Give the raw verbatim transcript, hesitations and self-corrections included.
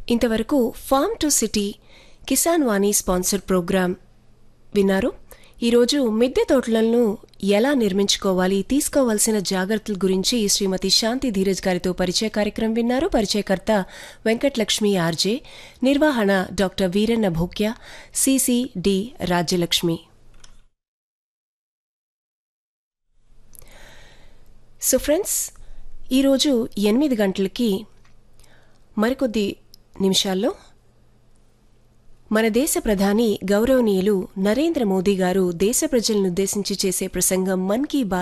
ఇంతవరకు form to city Kisan Vani sponsor programme విన్నారు. ఈరోజు మిద్దె తోటలను ఎలా నిర్మించుకోవాలి, తీసుకోవాల్సిన జాగ్రత్తల గురించి శ్రీమతి శాంతి ధీరజ్ గారితో పరిచయ కార్యక్రమం విన్నారు. పరిచయకర్త వెంకటలక్ష్మి ఆర్జే, నిర్వహణ doctor Veeranna భోక్య, CC D Rajyalakshmi. So friends, ఈరోజు ఎనిమిది గంటలకి మరికొద్ది నిమిషాల్లో మన దేశ ప్రధాని గౌరవనీయులు నరేంద్ర మోదీ గారు దేశ ప్రజలనుద్దేశించి చేసే ప్రసంగం మన్ కీ బాత్